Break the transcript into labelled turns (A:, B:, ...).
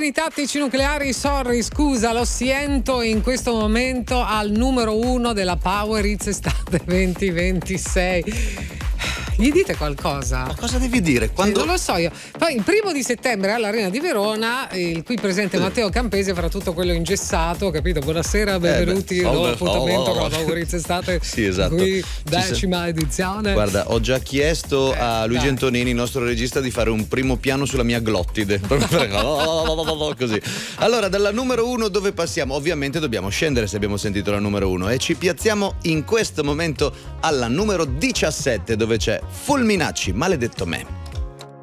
A: piani tattici nucleari, sorry, scusa, lo siento in questo momento al numero 1 della Power Hits Estate 2026. Gli dite qualcosa?
B: Ma cosa devi dire? Quando...
A: Non lo so io. Poi il 1° settembre all'Arena di Verona, il qui presente Matteo Campese farà tutto quello ingessato, capito? Buonasera, benvenuti all'appuntamento con la Power Hits Estate.
B: Sì, esatto.
A: Qui, 10ª edizione.
B: Guarda, ho già chiesto a Luigi Antonini, il nostro regista, di fare un primo piano sulla mia glottide. Così. Allora, dalla numero 1 dove passiamo? Ovviamente dobbiamo scendere se abbiamo sentito la numero 1 e ci piazziamo in questo momento alla numero 17 dove c'è Fulminacci, Maledetto me.